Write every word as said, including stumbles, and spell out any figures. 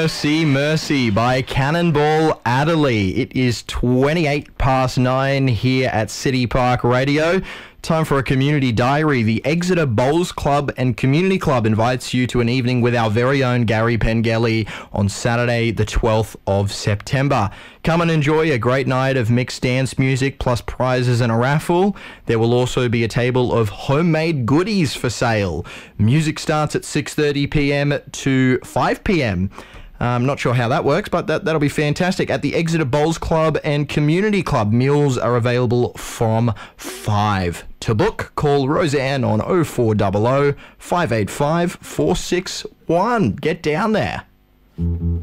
Mercy, Mercy by Cannonball Adderley. It is twenty-eight past nine here at City Park Radio. Time for a community diary. The Exeter Bowls Club and Community Club invites you to an evening with our very own Gary Pengelly on Saturday, the twelfth of September. Come and enjoy a great night of mixed dance music plus prizes and a raffle. There will also be a table of homemade goodies for sale. Music starts at six thirty p m to five p m I'm not sure how that works, but that, that'll be fantastic. At the Exeter Bowls Club and Community Club, meals are available from five. To book, call Roseanne on oh four hundred, five eight five, four six one. Get down there.